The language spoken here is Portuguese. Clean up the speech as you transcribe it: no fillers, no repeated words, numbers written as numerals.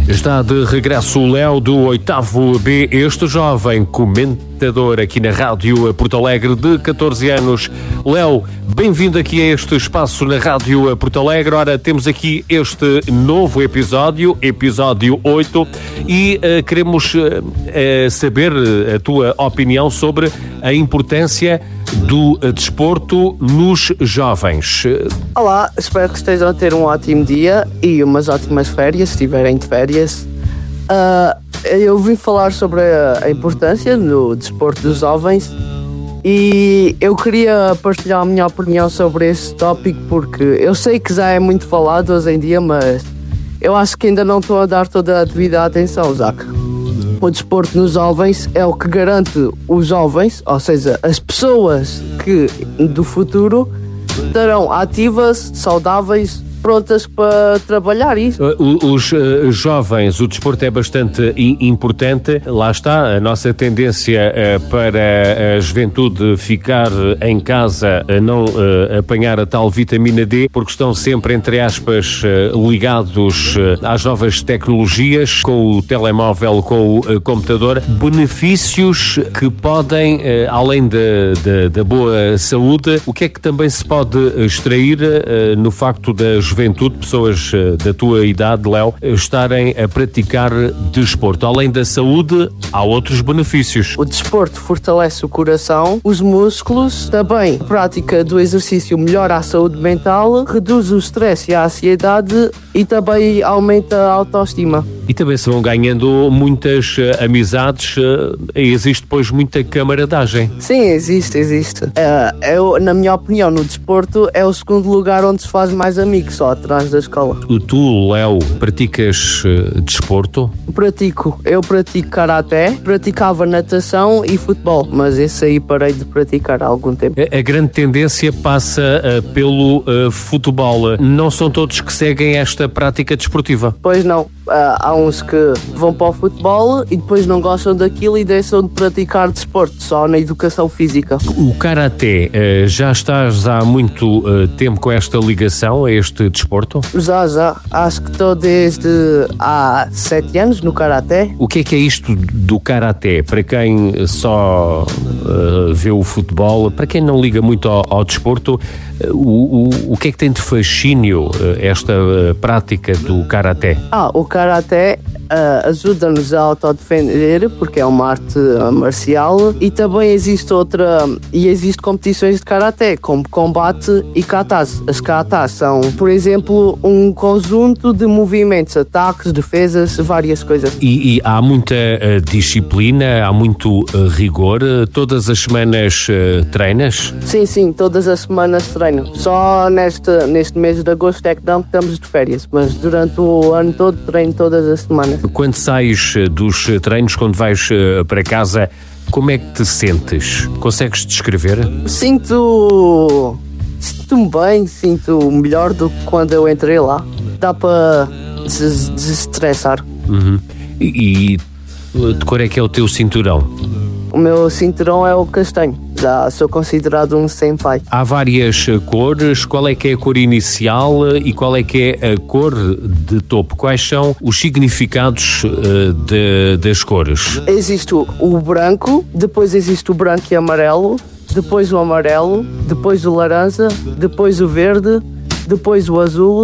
Está de regresso o Léo do 8º B, este jovem comentador aqui na Rádio Porto Alegre de 14 anos. Léo, bem-vindo aqui a este espaço na Rádio Porto Alegre. Ora, temos aqui este novo episódio 8, e queremos saber a tua opinião sobre a importância do desporto nos jovens. Olá, espero que estejam a ter um ótimo dia e umas ótimas férias, se estiverem de férias. Eu vim falar sobre a importância do desporto dos jovens e eu queria partilhar a minha opinião sobre esse tópico, porque eu sei que já é muito falado hoje em dia, mas eu acho que ainda não estou a dar toda a devida atenção, Zac. O desporto nos jovens é o que garante os jovens, ou seja, as pessoas que do futuro estarão ativas, saudáveis, prontas para trabalhar isso. Os jovens, o desporto é bastante importante. Lá está, a nossa tendência para a juventude ficar em casa, não apanhar a tal vitamina D, porque estão sempre, entre aspas, ligados às novas tecnologias, com o telemóvel, com o computador. Benefícios que podem, além da boa saúde, o que é que também se pode extrair no facto da juventude, pessoas da tua idade, Léo, estarem a praticar desporto? Além da saúde, há outros benefícios. O desporto fortalece o coração, os músculos, também a prática do exercício melhora a saúde mental, reduz o stress e a ansiedade e também aumenta a autoestima. E também se vão ganhando muitas amizades, existe depois muita camaradagem. Sim, existe. Na minha opinião, no desporto é o segundo lugar onde se faz mais amigos, só atrás da escola. Tu, Léo, praticas desporto? Eu pratico karaté, praticava natação e futebol, mas esse aí parei de praticar há algum tempo. A grande tendência passa pelo futebol. Não são todos que seguem esta prática desportiva? Pois não. Há uns que vão para o futebol e depois não gostam daquilo e deixam de praticar desporto, só na educação física. O karaté, já estás há muito tempo com esta ligação a este desporto? Já. Acho que estou desde há 7 anos no karaté. O que é isto do karaté? Para quem só vê o futebol, para quem não liga muito ao desporto, o que é que tem de fascínio esta prática do karaté? O karaté ajuda-nos a autodefender, porque é uma arte marcial, e também existe competições de karaté, como combate e katas. As katas são, por exemplo, um conjunto de movimentos, ataques, defesas, várias coisas. E há muita disciplina, há muito rigor. Todas as semanas treinas? Sim, todas as semanas treino. Só neste mês de agosto é que não estamos de férias, mas durante o ano todo treino todas as semanas. Quando sais dos treinos, quando vais para casa, como é que te sentes? Consegues descrever? Sinto-me bem, sinto melhor do que quando eu entrei lá. Dá para desestressar. E de cor é que é o teu cinturão? O meu cinturão é o castanho. Já sou considerado um senpai. Há várias cores. Qual é que é a cor inicial e qual é que é a cor de topo? Quais são os significados das cores? Existe o branco, depois existe o branco e amarelo, depois o amarelo, depois o laranja, depois o verde, depois o azul